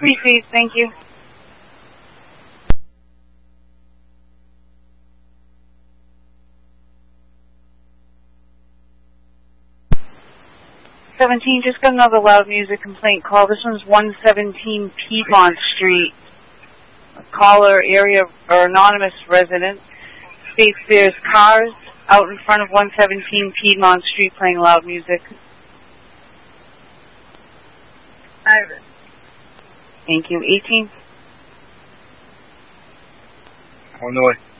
Please, thank you. Just got another loud music complaint call. This one's 117 Piedmont Street. A caller, area or anonymous resident states there's cars out in front of 117 Piedmont Street playing loud music. Iris. Thank you. 18. Illinois.